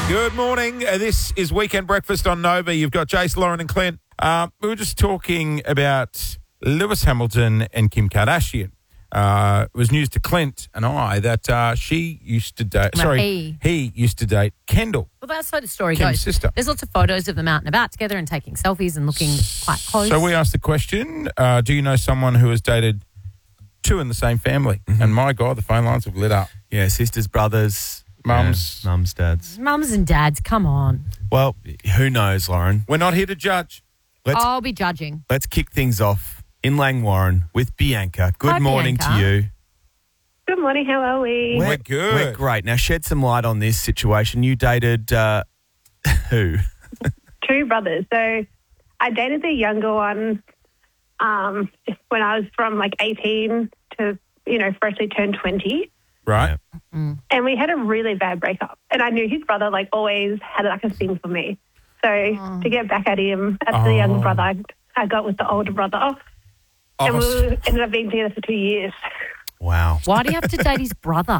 Good morning. This is Weekend Breakfast on Nova. You've got Jace, Lauren and Clint. We were just talking about Lewis Hamilton and Kim Kardashian. It was news to Clint and I that he used to date Kendall. Well, that's how the story Kim's goes. sister. There's lots of photos of them out and about together and taking selfies and looking quite close. So we asked the question, do you know someone who has dated two in the same family? Mm-hmm. And my God, the phone lines have lit up. Yeah, sisters, brothers, mums, dads. Mums and dads, come on. Well, who knows, Lauren? We're not here to judge. I'll be judging. Let's kick things off in Langwarren with Bianca. Good Hi, morning Bianca. to you. Good morning, how are we? We're good. We're great. Now, shed some light on this situation. You dated who? Two brothers. So I dated the younger one when I was from like 18 to, freshly turned 20. Right. And we had a really bad breakup. And I knew his brother always had like a thing for me. So to get back at him, at the younger brother, I got with the older brother. And we ended up being together for 2 years. Wow. Why do you have to date his brother?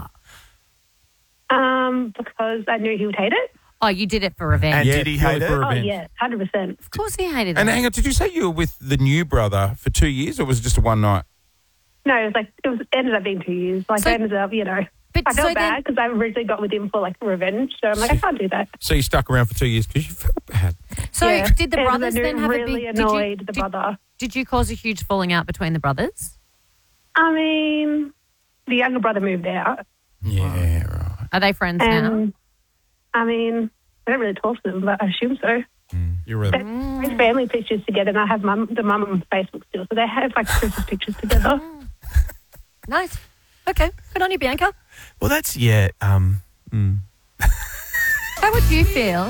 Because I knew he would hate it. Oh, you did it for revenge. And did he hate it? for Oh, revenge. yeah, 100%. Of course he hated And it. hang on, did you say you were with the new brother for 2 years or was it just a one night? No, it ended up being 2 years. I ended up, But I felt so bad because I originally got with him for revenge. So I'm like, I can't do that. So you stuck around for 2 years because you felt bad. So Yeah. did the And brothers I then have really a big... annoyed the brother. Did you cause a huge falling out between the brothers? I mean, the younger brother moved out. Yeah, right. Are they friends now? And, I mean, I don't really talk to them, but I assume so. You're really... His family pictures together, and I have the mum on Facebook still. So they have, Christmas pictures together. Nice. Okay. Good on you, Bianca. Well, that's, yeah. How would you feel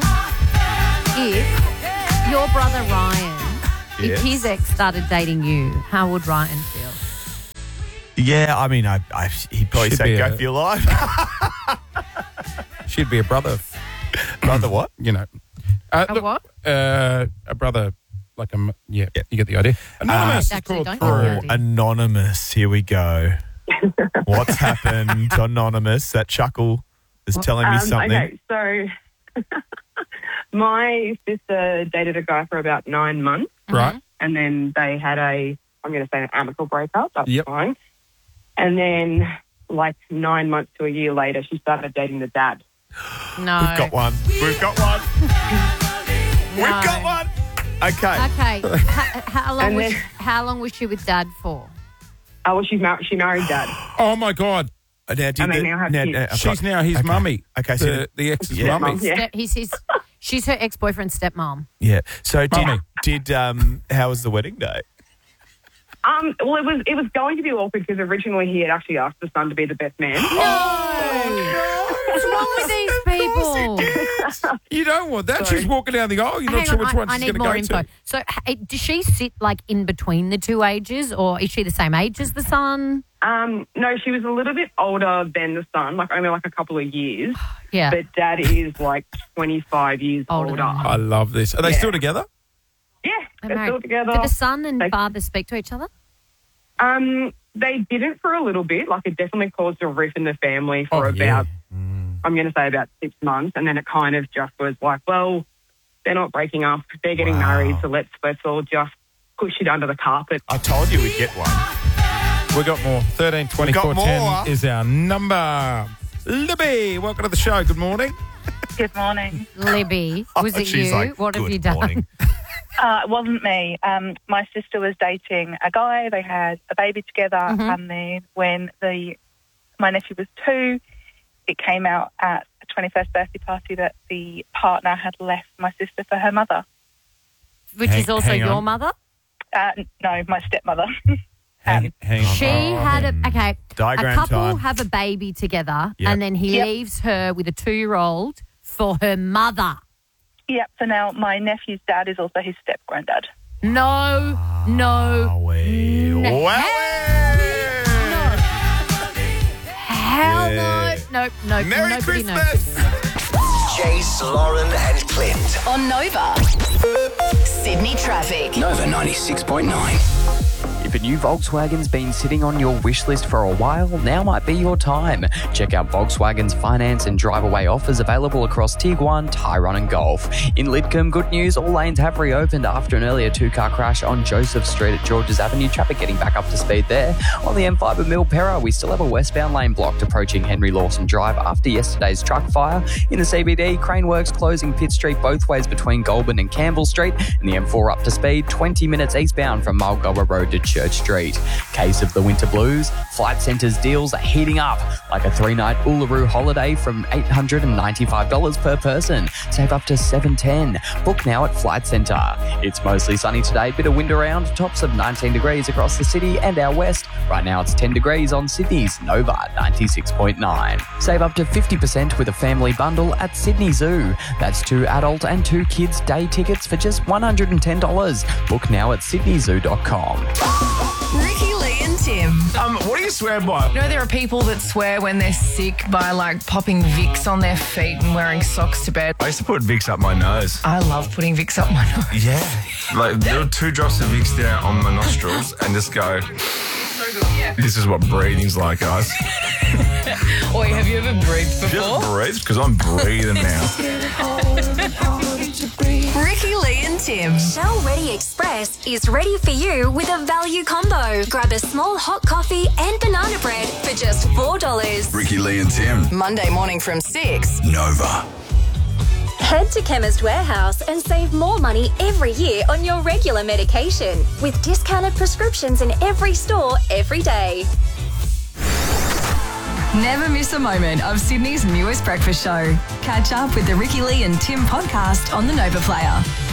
if your brother Ryan, Yes. if his ex started dating you, how would Ryan feel? Yeah, I mean, he'd probably Should say, be go a- for your life. She'd be a brother, Brother what? What? A brother, you get the idea. Anonymous is Actually, called don't through. you? Oh, Anonymous. Here we go. What's happened, Anonymous? That chuckle is telling me something. Okay, so my sister dated a guy for about 9 months, Right. and then they had an amicable breakup. That's Yep. fine. And then, 9 months to a year later, she started dating the dad. No. We've got one. We've got one. We've got one. Okay. Okay. How long was she with Dad for? Oh, well, she married dad. Oh, my God. Now, did And they now have kids. She's now his mummy. Okay, so the ex's Yeah. mummy. Yeah. She's her ex-boyfriend's stepmom. yeah. So Mummy. did how was the wedding day? Well, it was going to be awkward because originally he had actually asked the son to be the best man. What's wrong with these people? You don't want that. She's walking down the aisle. You're not Hang sure on, which one I she's need going more to go info. to. So, does she sit in between the two ages, or is she the same age as the son? No, she was a little bit older than the son, only a couple of years. Yeah. But dad is 25 years Older older. than her. I love this. Are they still together? Yeah, They're they're married. still together. Do the son and They- father speak to each other? They didn't for a little bit. It definitely caused a rift in the family for about, I'm going to say about 6 months. And then it kind of just was well, they're not breaking up. They're getting married. So let's all just push it under the carpet. I told you we'd get one. We got more. 13 24 more. 10 is our number. Libby, welcome to the show. Good morning. Good morning. Libby, was it She's you? like, What have "Good you done? morning." It wasn't me. My sister was dating a guy. They had a baby together, and then when my nephew was 2, it came out at a 21st birthday party that the partner had left my sister for her mother. Which is also hang your on. mother? No, my stepmother. Hang on. She had a Diagram couple time. have a baby together, Yep. and then he Yep. leaves her with a 2-year-old for her mother. Yep. So now my nephew's dad is also his step granddad. No. Wowee. No. Wowee. Hell Yeah. no. Nope. Merry Nobody Christmas. Jace, Lauren and Clint. On Nova. Sydney traffic. Nova 96.9. If a new Volkswagen's been sitting on your wish list for a while, now might be your time. Check out Volkswagen's finance and drive-away offers available across Tiguan, Tyrone and Golf. In Lidcombe, good news, all lanes have reopened after an earlier two-car crash on Joseph Street at Georges Avenue. Traffic getting back up to speed there. On the M5 at Milpera, we still have a westbound lane blocked approaching Henry Lawson Drive after yesterday's truck fire. In the CBD, crane works closing Pitt Street both ways between Goulburn and Campbell Street, and the M4 up to speed 20 minutes eastbound from Mulgoa Road to Church Street. Case of the winter blues, Flight Centre's deals are heating up, like a 3-night Uluru holiday from $895 per person. Save up to $710. Book now at Flight Centre. It's mostly sunny today, bit of wind around, tops of 19 degrees across the city and our west. Right now it's 10 degrees on Sydney's Nova 96.9. Save up to 50% with a family bundle at Sydney Zoo. That's 2 adult and 2 kids day tickets for just $110. Book now at sydneyzoo.com. Ricky, Lee and Tim. What do you swear by? You know, there are people that swear when they're sick by like popping Vicks on their feet and wearing socks to bed. I used to put Vicks up my nose. I love putting Vicks up my nose. Yeah. Like, there were 2 drops of Vicks down on my nostrils and just go, this is what breathing's like, guys. Oi, have you ever breathed before? Have you ever breathed? Because I'm breathing now. Ricky, Lee and Tim. Shell Ready Express is ready for you with a value combo. Grab a small hot coffee and banana bread for just $4. Ricky, Lee and Tim. Monday morning from 6. Nova. Head to Chemist Warehouse and save more money every year on your regular medication with discounted prescriptions in every store every day. Never miss a moment of Sydney's newest breakfast show. Catch up with the Ricky, Lee and Tim podcast on the Nova Player.